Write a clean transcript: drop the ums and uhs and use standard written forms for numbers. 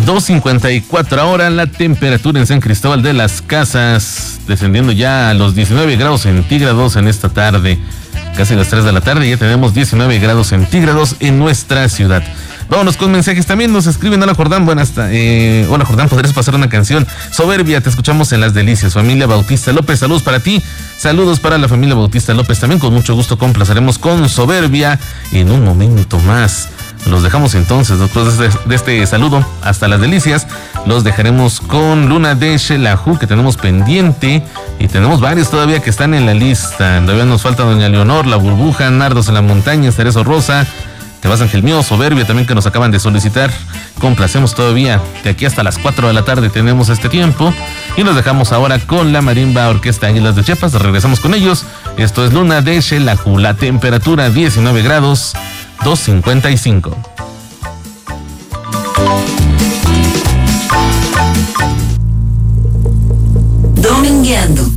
2:54 ahora, la temperatura en San Cristóbal de las Casas, descendiendo ya a los 19 grados centígrados en esta tarde. Casi las 3 de la tarde ya tenemos 19 grados centígrados en nuestra ciudad. Vámonos con mensajes. También nos escriben. Hola Jordán, hola Jordán, ¿podrías pasar una canción? Soberbia, te escuchamos en Las Delicias. Familia Bautista López, saludos para ti. Saludos para la familia Bautista López. También con mucho gusto complaceremos con Soberbia en un momento más. Los dejamos entonces, después de este saludo hasta Las Delicias, los dejaremos con Luna de Xelajú, que tenemos pendiente, y tenemos varios todavía que están en la lista. Todavía nos falta Doña Leonor, La Burbuja, Nardos en la Montaña, Cerezo Rosa, Te vas Ángel Mío, Soberbia también, que nos acaban de solicitar. Complacemos todavía, de aquí hasta las 4 de la tarde tenemos este tiempo, y nos dejamos ahora con la Marimba Orquesta Águilas de Chiapas. Regresamos con ellos. Esto es Luna de Xelajú, la temperatura 19 grados, 2:55. Domingueando